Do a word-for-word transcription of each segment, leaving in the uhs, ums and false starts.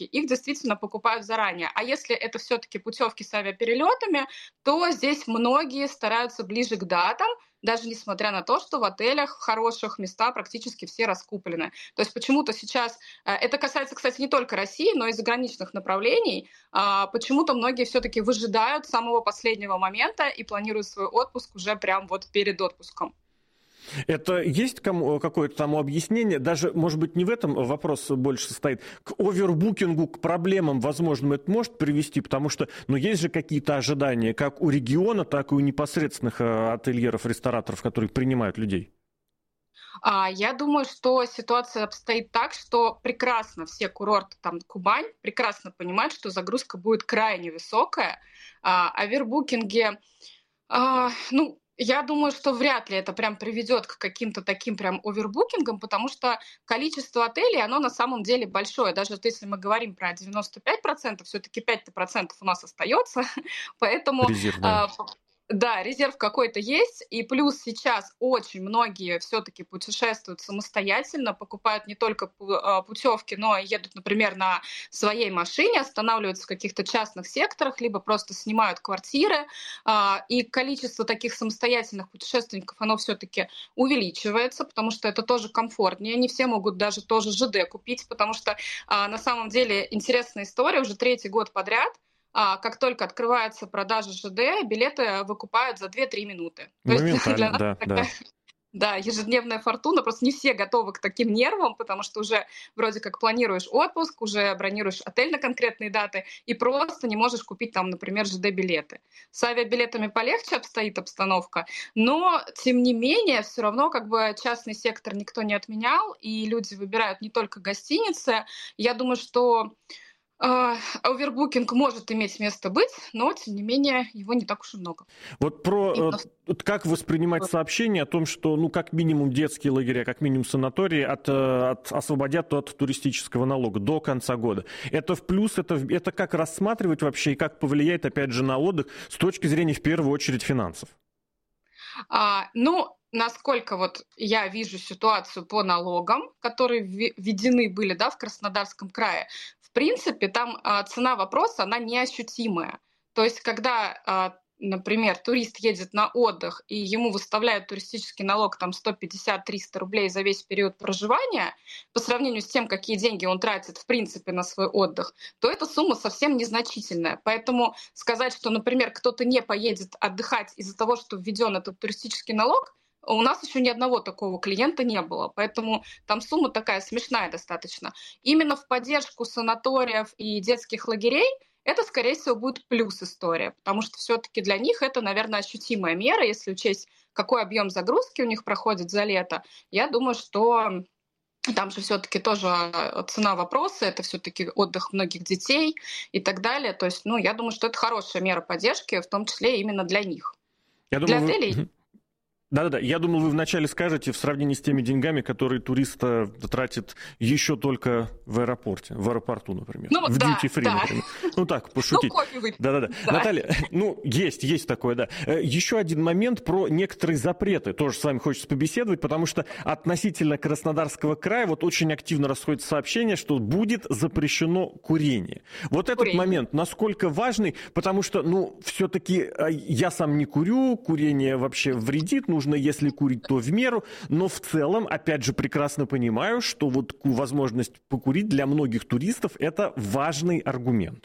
путевки, их действительно покупают заранее. А если это все-таки путевки с авиаперелетами, то здесь многие стараются ближе к датам, даже несмотря на то, что в отелях хороших места практически все раскуплены. То есть почему-то сейчас, э, это касается, кстати, не только России, но и заграничных направлений, а, почему-то многие все-таки выжидают самого последнего момента и планируют свой отпуск уже прям вот перед отпуском. Это есть кому, какое-то там объяснение, даже, может быть, не в этом вопрос больше состоит, к овербукингу, к проблемам, возможно, это может привести, потому что, ну, есть же какие-то ожидания, как у региона, так и у непосредственных ательеров, рестораторов, которые принимают людей? А, я думаю, что ситуация обстоит так, что прекрасно все курорты, там, Кубань, прекрасно понимают, что загрузка будет крайне высокая. А, овербукинги, а, ну, я думаю, что вряд ли это прям приведет к каким-то таким прям овербукингам, потому что количество отелей, оно на самом деле большое. Даже вот если мы говорим про девяносто пять процентов, все-таки пять процентов у нас остается. Поэтому Резерв, да. а, да, резерв какой-то есть, и плюс сейчас очень многие все-таки путешествуют самостоятельно, покупают не только путевки, но и едут, например, на своей машине, останавливаются в каких-то частных секторах, либо просто снимают квартиры, а, и количество таких самостоятельных путешественников, оно все-таки увеличивается, потому что это тоже комфортнее, не все могут даже тоже ЖД купить, потому что а, на самом деле интересная история, уже третий год подряд. А, как только открывается продажа ЖД, билеты выкупают за две-три минуты. То есть для Моментально, нас да, такая, да. да, ежедневная фортуна, просто не все готовы к таким нервам, потому что уже вроде как планируешь отпуск, уже бронируешь отель на конкретные даты и просто не можешь купить там, например, ЖД-билеты. С авиабилетами полегче обстоит обстановка, но, тем не менее, все равно как бы частный сектор никто не отменял, и люди выбирают не только гостиницы. Я думаю, что а, овербукинг может иметь место быть, но, тем не менее, его не так уж и много. Вот про Именно э, как воспринимать в- сообщение о том, что, ну, как минимум детские лагеря, как минимум санатории от, э, от, освободят от туристического налога до конца года. Это в плюс, это, в- это как рассматривать вообще и как повлияет, опять же, на отдых с точки зрения, в первую очередь, финансов? А, ну, насколько вот я вижу ситуацию по налогам, которые вве- введены были, да, в Краснодарском крае, в принципе, там а, цена вопроса, она неощутимая. То есть, когда, а, например, турист едет на отдых, и ему выставляют туристический налог там сто пятьдесят - триста рублей за весь период проживания, по сравнению с тем, какие деньги он тратит, в принципе, на свой отдых, то эта сумма совсем незначительная. Поэтому сказать, что, например, кто-то не поедет отдыхать из-за того, что введен этот туристический налог, у нас еще ни одного такого клиента не было, поэтому там сумма такая смешная достаточно. Именно в поддержку санаториев и детских лагерей это, скорее всего, будет плюс история, потому что все-таки для них это, наверное, ощутимая мера, если учесть, какой объем загрузки у них проходит за лето. Я думаю, что там же все-таки тоже а, цена вопроса, это все-таки отдых многих детей и так далее. То есть, ну, я думаю, что это хорошая мера поддержки, в том числе именно для них. Я Для думаю, отелей. вы... Да-да-да, я думал, вы вначале скажете в сравнении с теми деньгами, которые турист тратит еще только в аэропорте, в аэропорту, например, Ну в да, дьюти-фри, да. например. Ну так, Ну, пошутить. кофе выпить. Да-да-да. Да. Наталья, ну, есть, есть такое, да. Э, Еще один момент про некоторые запреты. Тоже с вами хочется побеседовать, потому что относительно Краснодарского края вот очень активно расходятся сообщения, что будет запрещено курение. Вот этот Курение. момент насколько важный, потому что, ну, все-таки э, я сам не курю, курение вообще вредит, нужно, если курить, то в меру, но в целом, опять же, прекрасно понимаю, что вот возможность покурить для многих туристов – это важный аргумент.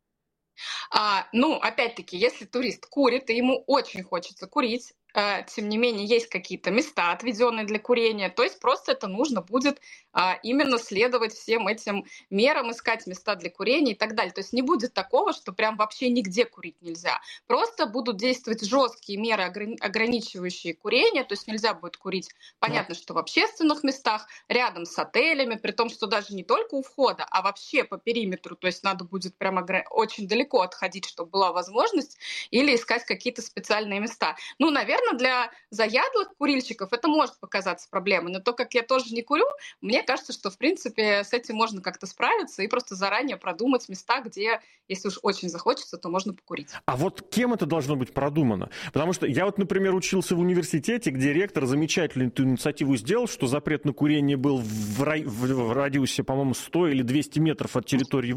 А, ну, опять-таки, если турист курит, и ему очень хочется курить, э, тем не менее, есть какие-то места, отведенные для курения, то есть просто это нужно будет а, именно следовать всем этим мерам, искать места для курения и так далее. То есть не будет такого, что прям вообще нигде курить нельзя. Просто будут действовать жесткие меры, ограни- ограничивающие курение, то есть нельзя будет курить, понятно, что в общественных местах, рядом с отелями, при том, что даже не только у входа, а вообще по периметру, то есть надо будет прям огр- очень далеко отходить, чтобы была возможность, или искать какие-то специальные места. Ну, наверное, для заядлых курильщиков это может показаться проблемой, но то, как я тоже не курю, мне кажется, что, в принципе, с этим можно как-то справиться и просто заранее продумать места, где, если уж очень захочется, то можно покурить. А вот кем это должно быть продумано? Потому что я вот, например, учился в университете, где ректор замечательную эту инициативу сделал, что запрет на курение был в, рай... в радиусе, по-моему, сто или двести метров от территории